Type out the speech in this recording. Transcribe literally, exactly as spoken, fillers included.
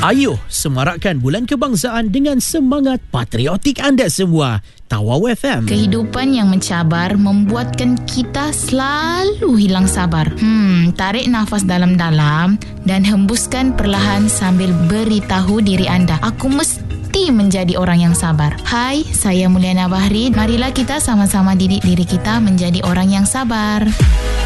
Ayuh, semarakkan bulan kebangsaan dengan semangat patriotik anda semua. Tawau F M. Kehidupan yang mencabar membuatkan kita selalu hilang sabar. Hmm, tarik nafas dalam-dalam dan hembuskan perlahan sambil beritahu diri anda, aku mesti menjadi orang yang sabar. Hai, saya Mulyana Bahri. Marilah kita sama-sama didik diri kita menjadi orang yang sabar.